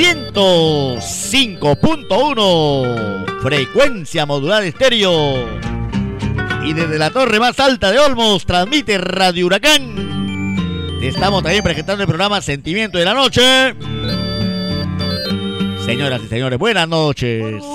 105.1 frecuencia modulada estéreo. Y desde la torre más alta de Olmos transmite Radio Huracán. Te estamos también presentando el programa Sentimiento de la Noche. Señoras y señores, buenas noches.